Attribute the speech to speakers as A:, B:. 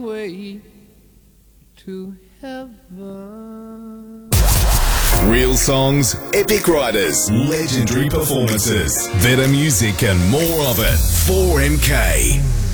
A: way to heaven.
B: Real songs, epic riders, legendary performances, better music and more of it. 4MK.